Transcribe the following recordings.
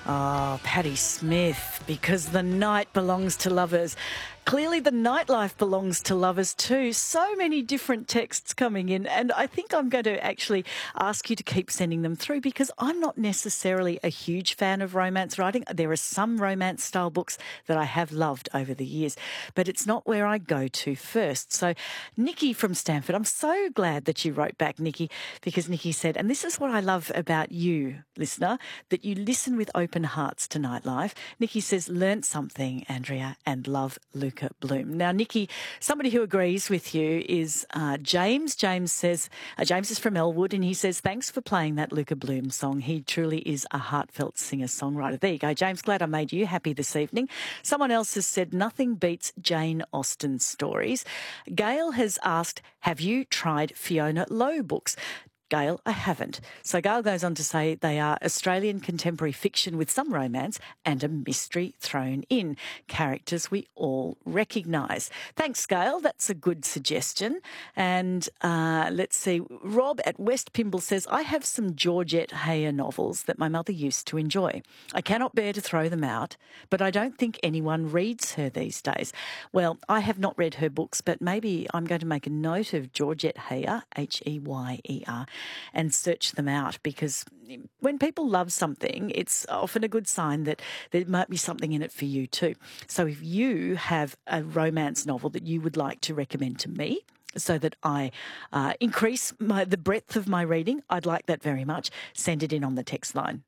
Oh, Patti Smith, because the night belongs to lovers. Clearly the nightlife belongs to lovers too. So many different texts coming in, and I think I'm going to actually ask you to keep sending them through because I'm not necessarily a huge fan of romance writing. There are some romance style books that I have loved over the years, but it's not where I go to first. So Nikki from Stanford, I'm so glad that you wrote back, Nikki, because Nikki said, and this is what I love about you, listener, that you listen with open hearts to nightlife. Nikki says, learnt something, Andrea, and love Luca Bloom. Now, Nikki, somebody who agrees with you is James. James says, James is from Elwood, and he says, thanks for playing that Luca Bloom song. He truly is a heartfelt singer-songwriter. There you go, James. Glad I made you happy this evening. Someone else has said, nothing beats Jane Austen stories. Gail has asked, have you tried Fiona Lowe books? Gail, I haven't. So Gail goes on to say they are Australian contemporary fiction with some romance and a mystery thrown in. Characters we all recognise. Thanks, Gail. That's a good suggestion. And let's see. Rob at West Pymble says, I have some Georgette Heyer novels that my mother used to enjoy. I cannot bear to throw them out, but I don't think anyone reads her these days. Well, I have not read her books, but maybe I'm going to make a note of Georgette Heyer, Heyer, and search them out, because when people love something, it's often a good sign that there might be something in it for you too. So if you have a romance novel that you would like to recommend to me, so that I increase the breadth of my reading, I'd like that very much. Send it in on the text line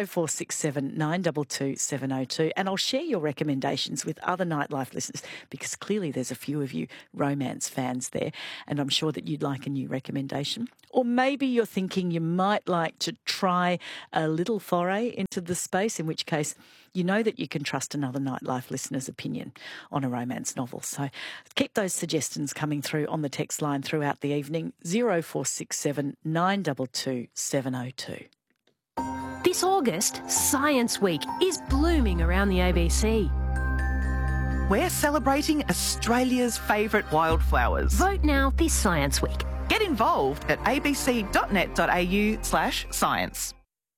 0467 922 702, and I'll share your recommendations with other Nightlife listeners, because clearly there's a few of you romance fans there, and I'm sure that you'd like a new recommendation. Or maybe you're thinking you might like to try a little foray into the space, in which case you know that you can trust another Nightlife listener's opinion on a romance novel. So keep those suggestions coming through on the text line throughout the evening, 0467 922 702. This August, Science Week is blooming around the ABC. We're celebrating Australia's favourite wildflowers. Vote now this Science Week. Get involved at abc.net.au/science.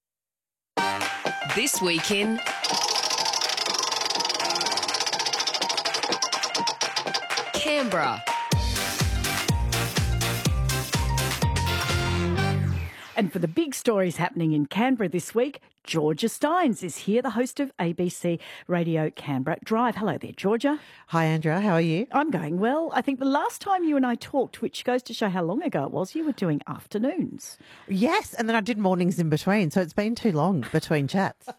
This week in Canberra. And for the big stories happening in Canberra this week, Georgia Steins is here, the host of ABC Radio Canberra Drive. Hello there, Georgia. Hi, Andrea. How are you? I'm going well. I think the last time you and I talked, which goes to show how long ago it was, you were doing afternoons. Yes, and then I did mornings in between, so it's been too long between chats.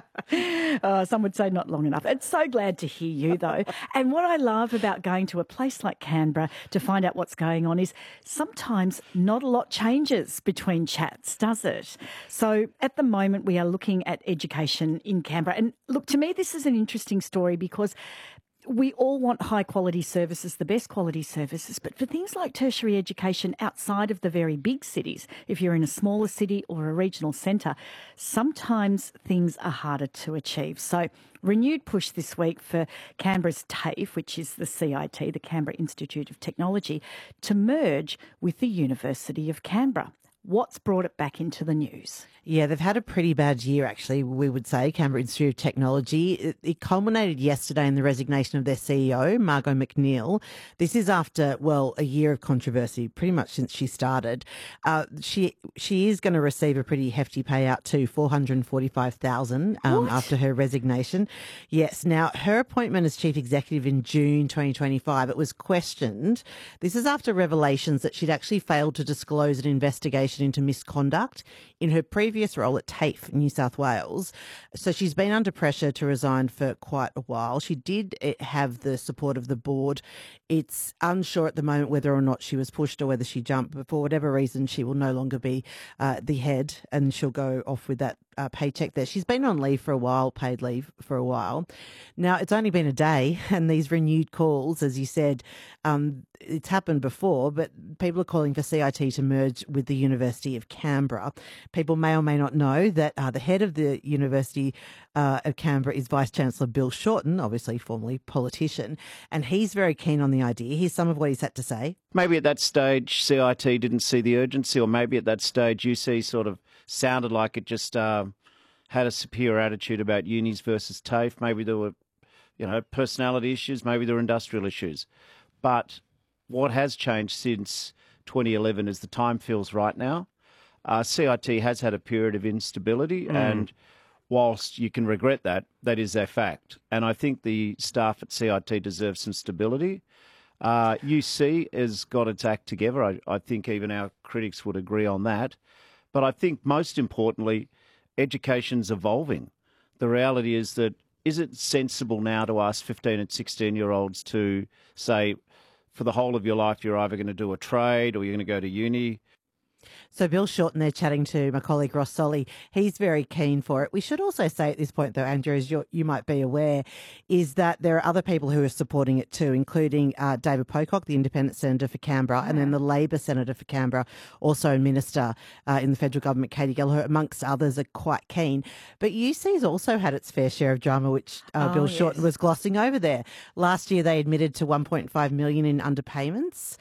Some would say not long enough. It's so glad to hear you, though. And what I love about going to a place like Canberra to find out what's going on is sometimes not a lot changes between chats, does it? So at the moment we are looking at education in Canberra. And look, to me, this is an interesting story because we all want high quality services, the best quality services, but for things like tertiary education outside of the very big cities, if you're in a smaller city or a regional centre, sometimes things are harder to achieve. So renewed push this week for Canberra's TAFE, which is the CIT, the Canberra Institute of Technology, to merge with the University of Canberra. What's brought it back into the news? Yeah, they've had a pretty bad year, actually, we would say, Canberra Institute of Technology. It culminated yesterday in the resignation of their CEO, Margot McNeil. This is after, well, a year of controversy, pretty much since she started. She is going to receive a pretty hefty payout too, $445,000 after her resignation. Yes, now her appointment as chief executive in June 2025, it was questioned. This is after revelations that she'd actually failed to disclose an investigation into misconduct in her previous role at TAFE in New South Wales. So she's been under pressure to resign for quite a while. She did have the support of the board. It's unsure at the moment whether or not she was pushed or whether she jumped, but for whatever reason, she will no longer be the head and she'll go off with that paycheck there. She's been on leave for a while, paid leave for a while. Now, it's only been a day and these renewed calls, as you said, it's happened before, but people are calling for CIT to merge with the University of Canberra. People may or may not know that the head of the University of Canberra is Vice-Chancellor Bill Shorten, obviously formerly politician, and he's very keen on the idea. Here's some of what he's had to say. Maybe at that stage CIT didn't see the urgency, or maybe at that stage UC sort of sounded like it just had a superior attitude about unis versus TAFE. Maybe there were, personality issues. Maybe there were industrial issues. But what has changed since 2011 is the time feels right now. CIT has had a period of instability, and whilst you can regret that, that is a fact. And I think the staff at CIT deserve some stability. UC has got its act together. I think even our critics would agree on that. But I think most importantly, education's evolving. The reality is that, is it sensible now to ask 15 and 16-year-olds to say, for the whole of your life, you're either going to do a trade or you're going to go to uni? So Bill Shorten there chatting to my colleague Ross Solly. He's very keen for it. We should also say at this point, though, Andrew, as you might be aware, is that there are other people who are supporting it too, including David Pocock, the Independent Senator for Canberra, and then the Labor Senator for Canberra, also Minister in the federal government, Katie Gallagher, amongst others, are quite keen. But UC's also had its fair share of drama, which Bill Shorten was glossing over there. Last year, they admitted to $1.5 million in underpayments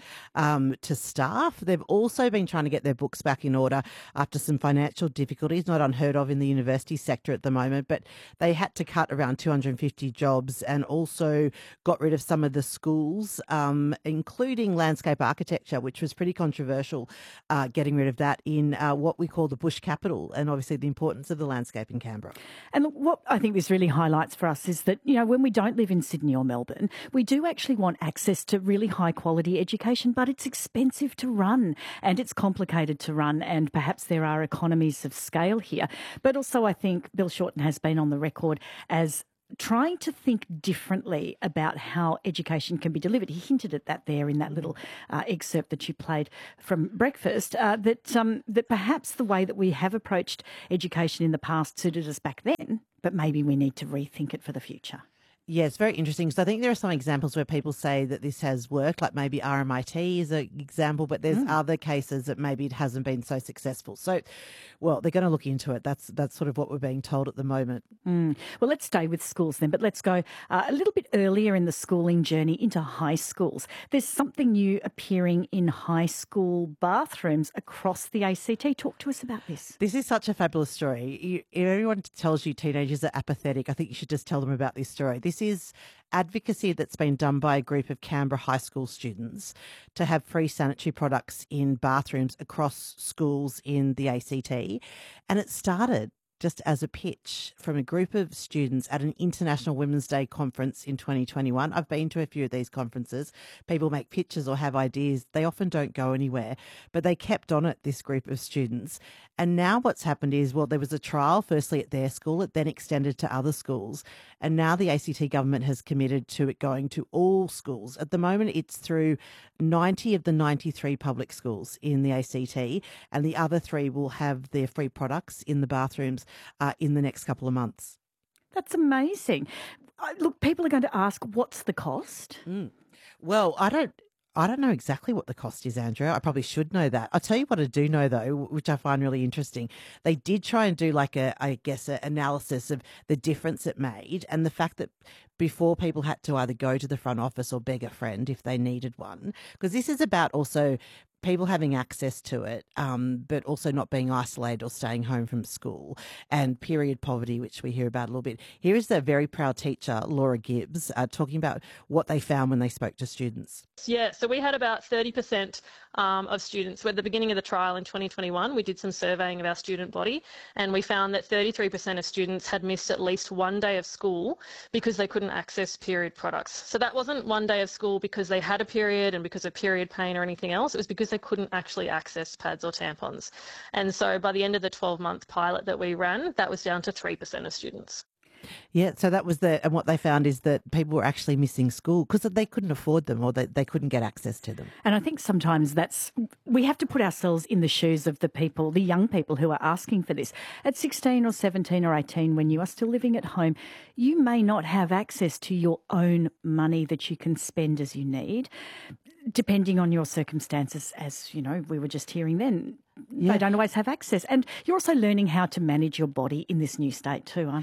to staff. They've also been trying to get their books back in order after some financial difficulties, not unheard of in the university sector at the moment, but they had to cut around 250 jobs and also got rid of some of the schools, including landscape architecture, which was pretty controversial, getting rid of that in what we call the bush capital, and obviously the importance of the landscape in Canberra. And what I think this really highlights for us is that, when we don't live in Sydney or Melbourne, we do actually want access to really high quality education, but it's expensive to run and it's complicated to run, and perhaps there are economies of scale here. But also I think Bill Shorten has been on the record as trying to think differently about how education can be delivered. He hinted at that there in that little excerpt that you played from Breakfast, that perhaps the way that we have approached education in the past suited us back then, but maybe we need to rethink it for the future. Yeah, it's very interesting. So I think there are some examples where people say that this has worked, like maybe RMIT is an example, but there's other cases that maybe it hasn't been so successful. So, well, they're going to look into it. That's sort of what we're being told at the moment. Well, let's stay with schools then, but let's go a little bit earlier in the schooling journey into high schools. There's something new appearing in high school bathrooms across the ACT. Talk to us about this. This is such a fabulous story. If anyone tells you teenagers are apathetic, I think you should just tell them about this story. This is advocacy that's been done by a group of Canberra high school students to have free sanitary products in bathrooms across schools in the ACT. And it started just as a pitch from a group of students at an International Women's Day conference in 2021. I've been to a few of these conferences. People make pitches or have ideas. They often don't go anywhere, but they kept on it, this group of students. And now what's happened is, well, there was a trial firstly at their school, it then extended to other schools. And now the ACT government has committed to it going to all schools. At the moment, it's through 90 of the 93 public schools in the ACT, and the other 3 will have their free products in the bathrooms in the next couple of months. That's amazing. Look, people are going to ask, what's the cost? Well, I don't know exactly what the cost is, Andrew. I probably should know that. I'll tell you what I do know, though, which I find really interesting. They did try and do like an analysis of the difference it made, and the fact that before people had to either go to the front office or beg a friend if they needed one, because this is about also people having access to it, but also not being isolated or staying home from school, and period poverty, which we hear about a little bit. Here is the very proud teacher, Laura Gibbs, talking about what they found when they spoke to students. Yeah, so we had about 30% of students. At the beginning of the trial in 2021, we did some surveying of our student body, and we found that 33% of students had missed at least one day of school because they couldn't access period products. So that wasn't one day of school because they had a period and because of period pain or anything else. It was because they couldn't actually access pads or tampons. And so by the end of the 12-month pilot that we ran, that was down to 3% of students. Yeah, so that was and what they found is that people were actually missing school because they couldn't afford them or they couldn't get access to them. And I think sometimes we have to put ourselves in the shoes of the young people who are asking for this. At 16 or 17 or 18, when you are still living at home, you may not have access to your own money that you can spend as you need, depending on your circumstances, as, we were just hearing then. Yeah. They don't always have access. And you're also learning how to manage your body in this new state too, aren't you?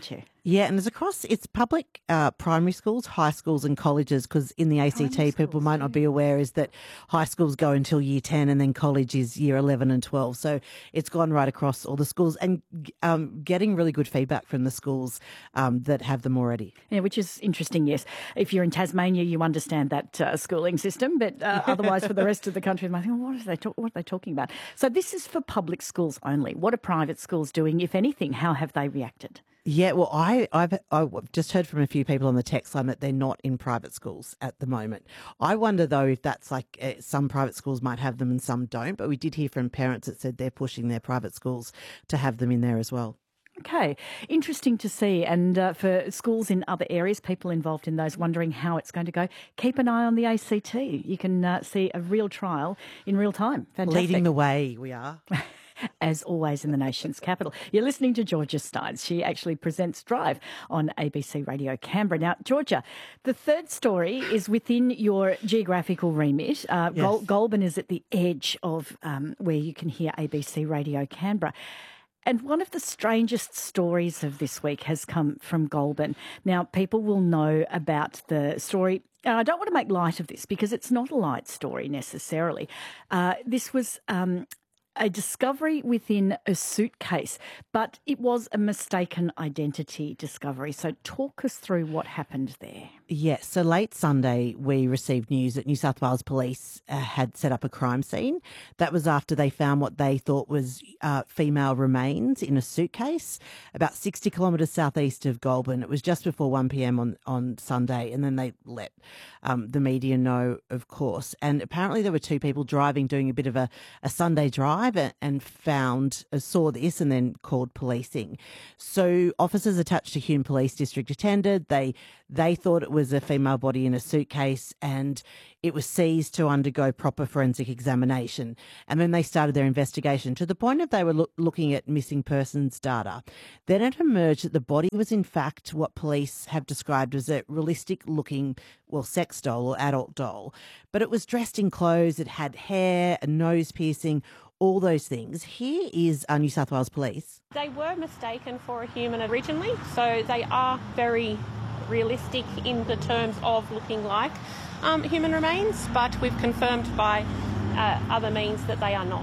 Yeah, and it's public primary schools, high schools and colleges, because in the ACT, people might not be aware, is that high schools go until year 10 and then college is year 11 and 12. So it's gone right across all the schools and getting really good feedback from the schools that have them already. Yeah, which is interesting, yes. If you're in Tasmania, you understand that schooling system, but otherwise for the rest of the country, you might think, what are they talking about? So this is for public schools only. What are private schools doing, if anything? How have they reacted? Yeah, well, I've just heard from a few people on the text line that they're not in private schools at the moment. I wonder, though, if that's like some private schools might have them and some don't, but we did hear from parents that said they're pushing their private schools to have them in there as well. Okay, interesting to see. And for schools in other areas, people involved in those wondering how it's going to go, keep an eye on the ACT. You can see a real trial in real time. Fantastic. Leading the way, we are. As always in the nation's capital. You're listening to Georgia Steins. She actually presents Drive on ABC Radio Canberra. Now, Georgia, the third story is within your geographical remit. Yes. Goulburn is at the edge of where you can hear ABC Radio Canberra. And one of the strangest stories of this week has come from Goulburn. Now, people will know about the story. I don't want to make light of this because it's not a light story necessarily. This was a discovery within a suitcase, but it was a mistaken identity discovery. So talk us through what happened there. Yes, so late Sunday we received news that New South Wales Police had set up a crime scene. That was after they found what they thought was female remains in a suitcase about 60 kilometres southeast of Goulburn. It was just before 1 p.m. on Sunday, and then they let the media know, of course. And apparently there were two people driving, doing a bit of a Sunday drive, and saw this and then called policing. So officers attached to Hume Police District attended. They thought it was a female body in a suitcase, and it was seized to undergo proper forensic examination. And then they started their investigation to the point of they were looking at missing persons data. Then it emerged that the body was in fact what police have described as a realistic looking, sex doll or adult doll. But it was dressed in clothes, it had hair, a nose piercing, all those things. Here is New South Wales Police. They were mistaken for a human originally, so they are very realistic in the terms of looking like human remains, but we've confirmed by other means that they are not.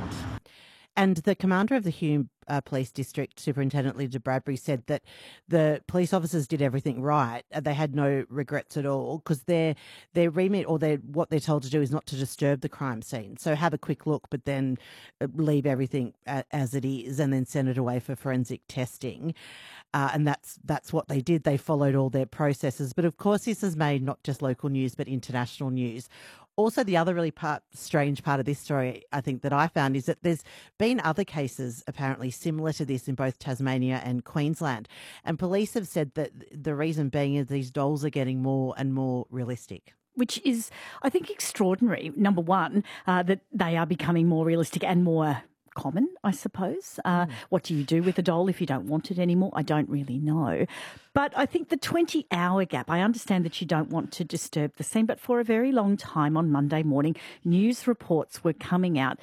And the commander of the Hume Police District, Superintendent Linda Bradbury, said that the police officers did everything right. They had no regrets at all because their remit or what they're told to do is not to disturb the crime scene. So have a quick look, but then leave everything as it is and then send it away for forensic testing. And that's what they did. They followed all their processes. But of course, this has made not just local news, but international news. Also, the other really strange part of this story, I think, that I found is that there's been other cases apparently similar to this in both Tasmania and Queensland. And police have said that the reason being is these dolls are getting more and more realistic. Which is, I think, extraordinary. Number one, that they are becoming more realistic and more common, I suppose. What do you do with a doll if you don't want it anymore? I don't really know. But I think the 20-hour gap, I understand that you don't want to disturb the scene, but for a very long time on Monday morning, news reports were coming out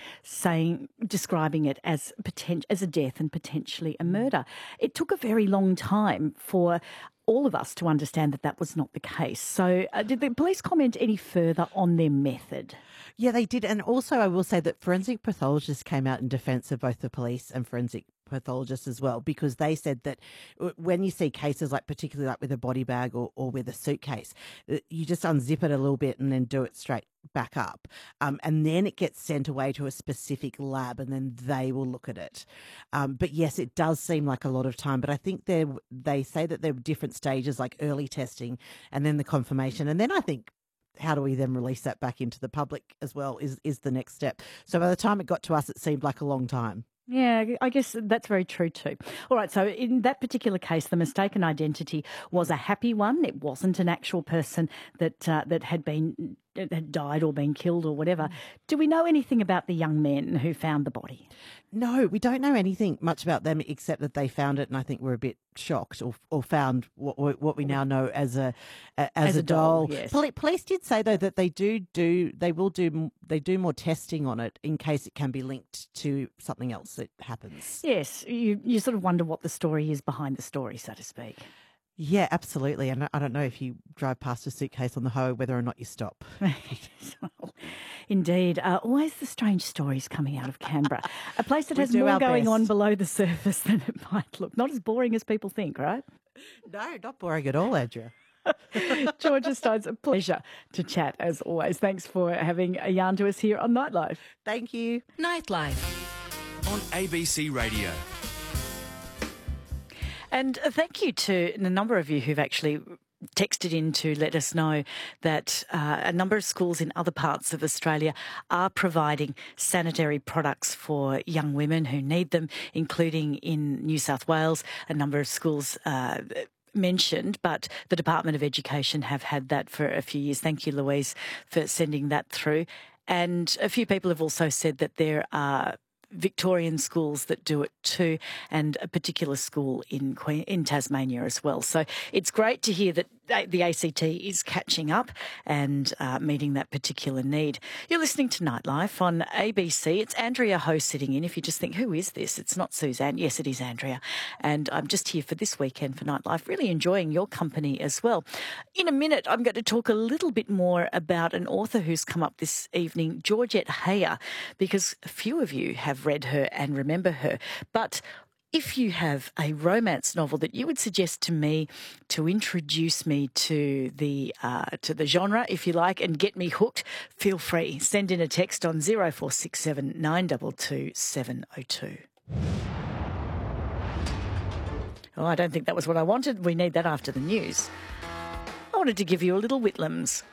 describing it as a death and potentially a murder. It took a very long time for all of us to understand that was not the case. So did the police comment any further on their method? Yeah, they did. And also I will say that forensic pathologists came out in defence of both the police and forensic pathologists as well, because they said that when you see cases like particularly like with a body bag or with a suitcase, you just unzip it a little bit and then do it straight back up. And then it gets sent away to a specific lab and then they will look at it. But yes, it does seem like a lot of time. But I think they say that there were different stages, like early testing and then the confirmation. And then I think, how do we then release that back into the public as well is the next step. So by the time it got to us, it seemed like a long time. Yeah, I guess that's very true too. All right, so in that particular case, the mistaken identity was a happy one. It wasn't an actual person that had died or been killed or whatever. Do we know anything about the young men who found the body? No, we don't know anything much about them except that they found it, and I think we're a bit shocked or found what we now know as a doll. Yes. Police did say though that they do more testing on it in case it can be linked to something else that happens. Yes, you sort of wonder what the story is behind the story, so to speak. Yeah, absolutely. And I don't know if you drive past a suitcase on the highway, whether or not you stop. Indeed. Always the strange stories coming out of Canberra. A place that We has do more our going on best. below the surface than it might look. Not as boring as people think, right? No, not boring at all, Andrea. Georgia Stone's a pleasure to chat as always. Thanks for having a yarn to us here on Nightlife. Thank you. Nightlife. On ABC Radio. And thank you to a number of you who've actually texted in to let us know that a number of schools in other parts of Australia are providing sanitary products for young women who need them, including in New South Wales. A number of schools mentioned, but the Department of Education have had that for a few years. Thank you, Louise, for sending that through. And a few people have also said that there are Victorian schools that do it too, and a particular school in Tasmania as well. So it's great to hear that the ACT is catching up and meeting that particular need. You're listening to Nightlife on ABC. It's Andrea Ho sitting in. If you just think, who is this? It's not Suzanne. Yes, it is Andrea. And I'm just here for this weekend for Nightlife, really enjoying your company as well. In a minute, I'm going to talk a little bit more about an author who's come up this evening, Georgette Heyer, because a few of you have read her and remember her. But if you have a romance novel that you would suggest to me to introduce me to the genre, if you like, and get me hooked, feel free. Send in a text on 0467 922 702. Oh, I don't think that was what I wanted. We need that after the news. I wanted to give you a little Whitlams.